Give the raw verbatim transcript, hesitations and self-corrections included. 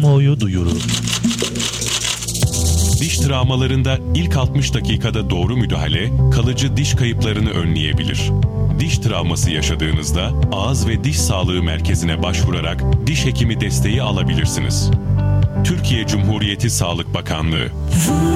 Kamuoyu duyuru. Diş travmalarında ilk altmış dakikada doğru müdahale, kalıcı diş kayıplarını önleyebilir. Diş travması yaşadığınızda ağız ve diş sağlığı merkezine başvurarak diş hekimi desteği alabilirsiniz. Türkiye Cumhuriyeti Sağlık Bakanlığı.